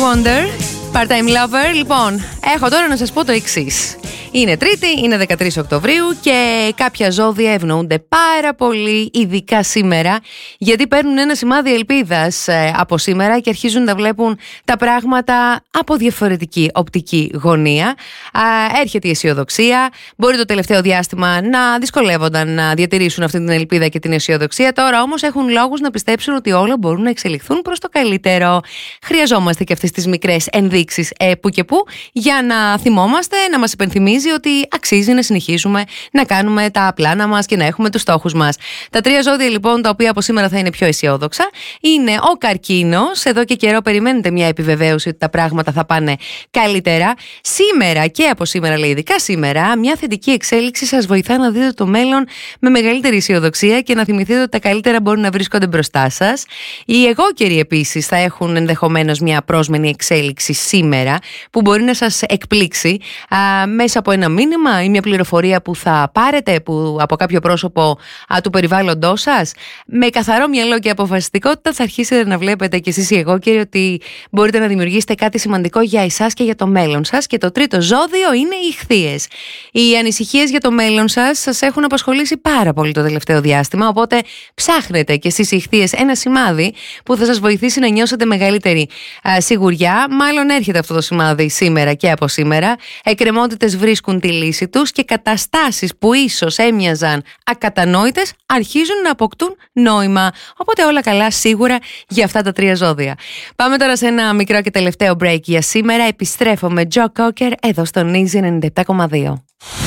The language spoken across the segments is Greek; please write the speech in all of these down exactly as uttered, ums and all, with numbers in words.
Wonder, Part-Time Lover. Λοιπόν, έχω τώρα να σας πω το εξής. Είναι Τρίτη, είναι δεκατρείς Οκτωβρίου και κάποια ζώδια ευνοούνται πάρα πολύ, ειδικά σήμερα, γιατί παίρνουν ένα σημάδι ελπίδας ε, από σήμερα και αρχίζουν να βλέπουν τα πράγματα από διαφορετική οπτική γωνία. Α, έρχεται η αισιοδοξία. Μπορεί το τελευταίο διάστημα να δυσκολεύονταν να διατηρήσουν αυτή την ελπίδα και την αισιοδοξία. Τώρα όμως έχουν λόγους να πιστέψουν ότι όλα μπορούν να εξελιχθούν προς το καλύτερο. Χρειαζόμαστε και αυτές τις μικρές ενδείξεις ε, που και που για να θυμόμαστε, να μας υπενθυμίζει ότι αξίζει να συνεχίσουμε να κάνουμε τα πλάνα μας και να έχουμε τους στόχους μας. Τα τρία ζώδια λοιπόν τα οποία από σήμερα θα είναι πιο αισιόδοξα είναι ο Καρκίνος. Εδώ και καιρό περιμένετε μια επιβεβαίωση ότι τα πράγματα θα πάνε καλύτερα. Σήμερα και από σήμερα, λέει ειδικά σήμερα, μια θετική εξέλιξη σας βοηθά να δείτε το μέλλον με μεγαλύτερη αισιοδοξία και να θυμηθείτε ότι τα καλύτερα μπορούν να βρίσκονται μπροστά σας. Οι εγώκεροι επίσης θα έχουν ενδεχομένως μια πρόσμενη εξέλιξη σήμερα που μπορεί να σας εκπλήξει α, μέσα από ένα μήνυμα ή μια πληροφορία που θα πάρετε που, από κάποιο πρόσωπο α, του περιβάλλοντός σας. Με καθαρό μυαλό και αποφασιστικότητα θα αρχίσετε να βλέπετε κι εσείς οι εγώκεροι ότι μπορείτε να δημιουργήσετε κάτι σημαντικό για εσάς και για το μέλλον σας. Και το τρίτο ζώδιο είναι οι Ιχθύες. Οι ανησυχίες για το μέλλον σας σας έχουν απασχολήσει πάρα πολύ το τελευταίο διάστημα, οπότε ψάχνετε κι εσείς οι Ιχθύες ένα σημάδι που θα σας βοηθήσει να νιώσετε μεγαλύτερη α, σιγουριά. Μάλλον έρχεται αυτό το σημάδι σήμερα και από σήμερα. Εκκρεμότητες βρίσκουν τη λύση τους και καταστάσεις που ίσως έμοιαζαν ακατανόητες αρχίζουν να αποκτούν νόημα. Οπότε όλα καλά σίγουρα για αυτά τα τρία ζώδια. Πάμε τώρα σε ένα μικρό και τελευταίο break για σήμερα. Επιστρέφω με Joe Cocker εδώ στον Easy ενενήντα επτά κόμμα δύο.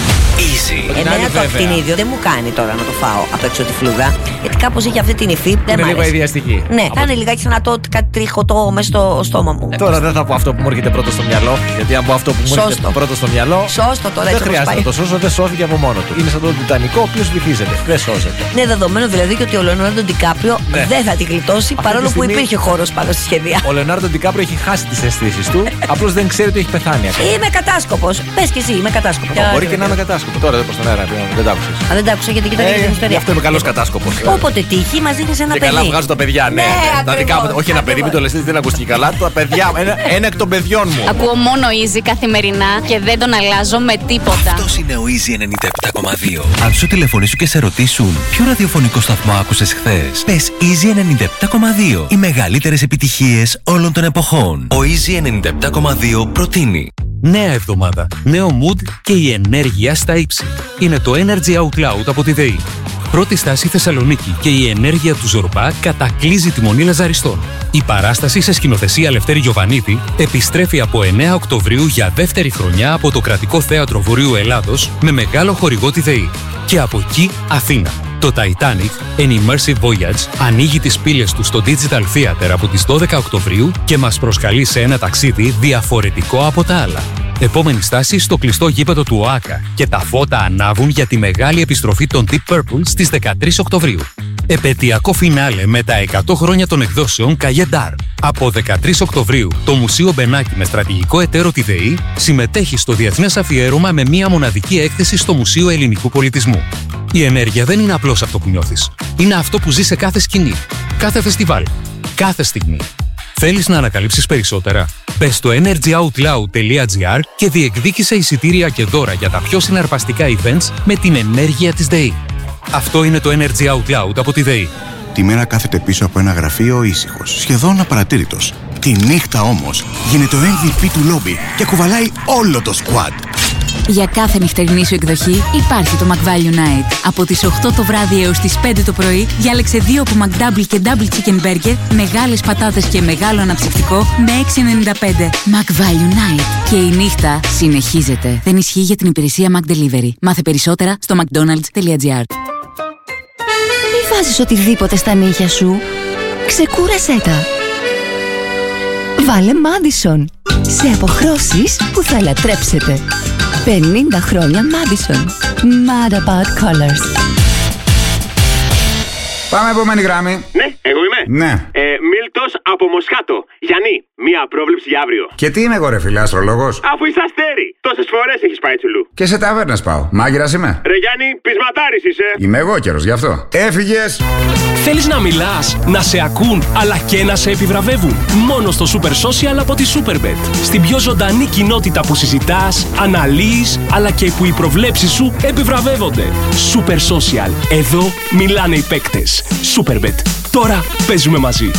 Easy. Εμένα το ακτινίδιο δεν μου κάνει τώρα να το φάω απ' έξω τη φλούδα, γιατί κάπως έχει αυτή την υφή. Δεν είναι μ' λίγο αρέσει. ιδιαστική. Ναι, από... κάνει λιγάκι σαν να το κάτι τριχωτό μέσα στο στόμα μου. Ε, τώρα δεν θα πω αυτό που μου έρχεται πρώτο στο μυαλό, γιατί αν πω αυτό που μου Σώστο. έρχεται πρώτο στο μυαλό. Σώστο τώρα, δεν χρειάζεται να το σώσω, δεν σώθηκε από μόνο του. Είναι σαν τον Τιτανικό, ο οποίος βυθίζεται. Δεν σώζεται. Ναι, δεδομένο δηλαδή και ότι ο Λεωνάρντο Ντικάπριο ναι. δεν θα την γλιτώσει αυτή παρόλο στιγμή... που υπήρχε χώρος πάνω στη σχεδία. Ο Λεωνάρντο Ντικάπριο έχει χάσει τις αισθήσεις του, απλώς δεν ξέρει ότι έχει πεθάνει ακόμα. Είμαι κατάσκοπος. Πες και εσύ, είμαι κατάσκοπος. Μπορεί και να είμαι κατάσκοπο. Τώρα δεν προ τον αέρα. Δεν τα άκουσες. Α, δεν τα άκουσα γιατί κοιτάξτε την ιστορία. Γι' αυτό είμαι καλός κατάσκοπος. Όποτε τύχει, μας δίνεις ένα και παιδί. Καλά βγάζω τα παιδιά, ναι. ναι τα δικά μου. Όχι ένα παιδί, μην το λες, δεν ακούστηκε καλά. Τα παιδιά, ένα, ένα εκ των παιδιών μου. Ακούω μόνο Easy καθημερινά και δεν τον αλλάζω με τίποτα. Αυτός είναι ο Easy ενενήντα επτά κόμμα δύο. Αν σου τηλεφωνήσουν και σε ρωτήσουν ποιο ραδιοφωνικό σταθμό άκουσες χθες, πες Easy ενενήντα επτά κόμμα δύο. Οι μεγαλύτερες επιτυχίες όλων των εποχών. Ο Easy ενενήντα επτά κόμμα δύο προτείνει. Νέα εβδομάδα, νέο mood και η ενέργεια στα ύψη. Είναι το Energy Out Loud από τη ΔΕΗ. Πρώτη στάση Θεσσαλονίκη και η ενέργεια του Ζορμπά κατακλείζει τη Μονή Λαζαριστών. Η παράσταση σε σκηνοθεσία Λευτέρη Γιοβανίτη επιστρέφει από εννέα Οκτωβρίου για δεύτερη χρονιά από το Κρατικό Θέατρο Βορείου Ελλάδος με μεγάλο χορηγό τη ΔΕΗ. Και από εκεί Αθήνα. Το Titanic, An Immersive Voyage, ανοίγει τις πύλες του στο Digital Theater από τις δώδεκα Οκτωβρίου και μας προσκαλεί σε ένα ταξίδι διαφορετικό από τα άλλα. Επόμενη στάση στο κλειστό γήπεδο του ΟΑΚΑ και τα φώτα ανάβουν για τη μεγάλη επιστροφή των Deep Purple στις δεκατρείς Οκτωβρίου. Επαιτειακό φινάλε με τα εκατό χρόνια των εκδόσεων Καγεντάρ. Από δεκατρείς Οκτωβρίου, το Μουσείο Μπενάκη με στρατηγικό εταίρο τη ΔΕΗ συμμετέχει στο διεθνές αφιέρωμα με μία μοναδική έκθεση στο Μουσείο Ελληνικού Πολιτισμού. Η ενέργεια δεν είναι απλώς αυτό που νιώθεις. Είναι αυτό που ζει σε κάθε σκηνή, κάθε φεστιβάλ, κάθε στιγμή. Θέλεις να ανακαλύψεις περισσότερα? Μπες στο energyoutloud τελεία gr και διεκδίκησε εισιτήρια και δώρα για τα πιο συναρπαστικά events με την ενέργεια της ΔΕΗ. Αυτό είναι το Energy Out Loud από τη ΔΕΗ. Τη μέρα κάθεται πίσω από ένα γραφείο ήσυχος, σχεδόν απαρατήρητος. Τη νύχτα όμως γίνεται ο εμ βι πι του λόμπι και κουβαλάει όλο το squad. Για κάθε νυχτερινή σου εκδοχή υπάρχει το McValue Night. Από τις οκτώ το βράδυ έως τις πέντε το πρωί διάλεξε δύο από McDouble και Double Chicken Burger, μεγάλες πατάτες και μεγάλο αναψυκτικό με έξι ενενήντα πέντε. McValue Night. Και η νύχτα συνεχίζεται. Δεν ισχύει για την υπηρεσία McDelivery. Μάθε περισσότερα στο mcdonalds τελεία gr. Μη βάζεις οτιδήποτε στα νύχια σου. Ξεκούρασέ τα. Βάλε Madison. Σε αποχρώσεις που θα λατρέψετε. πενήντα χρόνια Madison. Mad about colors. Πάμε επόμενη γράμμη. Ναι, εγώ είμαι. Ναι. Ε, Μίλτος από Μοσχάτο. Γιάννη, μία πρόβλεψη για αύριο. Και τι είμαι εγώ, ρε φίλε, αστρολόγος? Αφού είσαι αστέρι. Τόσες φορές έχεις πάει τσουλού. Και σε ταβέρνες πάω. Μάγειρας είμαι. Ρε Γιάννη, πεισματάρης είσαι. Είμαι εγώ καιρος γι' αυτό. Έφυγες. Θέλεις να μιλάς, να σε ακούν, αλλά και να σε επιβραβεύουν? Μόνο στο Super Social από τη Superbet. Στην πιο ζωντανή κοινότητα που συζητάς, αναλύεις, αλλά και που οι προβλέψεις σου επιβραβεύονται. Super Social. Εδώ μιλάνε οι παίκτες. Superbet. Τώρα παίζουμε μαζί.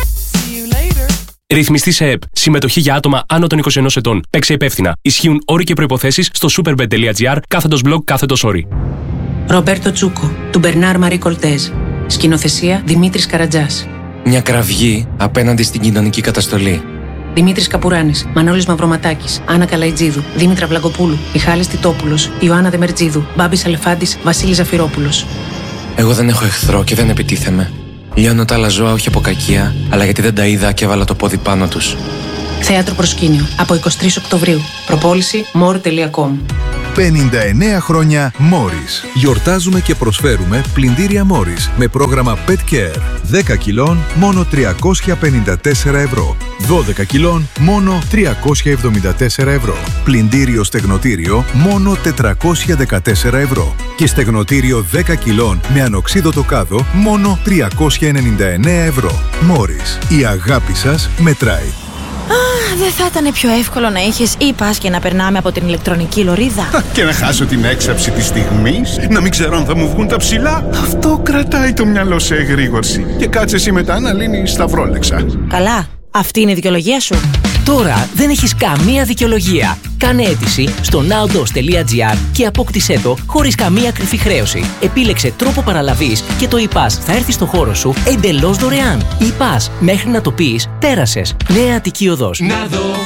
Ρυθμιστή σε ΕΠ. Συμμετοχή για άτομα άνω των είκοσι ενός ετών. Παίξε υπεύθυνα. Ισχύουν όροι και προϋποθέσεις στο superbet.gr κάθετος blog κάθετος όροι. Ρομπέρτο Τσούκο, του Μπερνάρ Μαρί Κολτέζ. Σκηνοθεσία Δημήτρης Καρατζάς. Μια κραυγή απέναντι στην κοινωνική καταστολή. Δημήτρης Καπουράνης, Μανώλης Μαυροματάκης, Άννα Καλαϊτζίδου, Δήμητρα Βλαγκοπούλου, Μιχάλης Τιτόπουλος, Ιωάννα Δεμερτζίδου, Μπάμπης Αλεφάντης, Βασίλης Ζαφυρόπουλος. Εγώ δεν έχω εχθρό και δεν επιτίθεμαι. Λιώνω τα άλλα ζώα όχι από κακία, αλλά γιατί δεν τα είδα και έβαλα το πόδι πάνω τους. Θέατρο Προσκήνιο, από εικοστή τρίτη Οκτωβρίου. Προπόληση more τελεία com. πενήντα εννέα χρόνια Morris. Γιορτάζουμε και προσφέρουμε πλυντήρια Morris με πρόγραμμα Pet Care. δέκα κιλών μόνο τριακόσια πενήντα τέσσερα ευρώ. δώδεκα κιλών μόνο τριακόσια εβδομήντα τέσσερα ευρώ. Πλυντήριο στεγνοτήριο μόνο τετρακόσια δεκατέσσερα ευρώ. Και στεγνοτήριο δέκα κιλών με ανοξίδωτο κάδο μόνο τριακόσια ενενήντα εννέα ευρώ. Morris. Η αγάπη σας μετράει. Α, δεν θα ήταν πιο εύκολο να είχες ή πας και να περνάμε από την ηλεκτρονική λωρίδα? Και να χάσω την έξαψη της στιγμής, να μην ξέρω αν θα μου βγουν τα ψηλά. Αυτό κρατάει το μυαλό σε εγρήγορση. Και κάτσε εσύ μετά να λύνεις σταυρόλεξα. Καλά, αυτή είναι η δικαιολογία σου. Τώρα δεν έχεις καμία δικαιολογία. Κάνε αίτηση στο nowdos τελεία gr και απόκτησέ το χωρίς καμία κρυφή χρέωση. Επίλεξε τρόπο παραλαβής και το ePass θα έρθει στο χώρο σου εντελώς δωρεάν. ePass, μέχρι να το πεις, πέρασες. Νέα Αττική Οδός.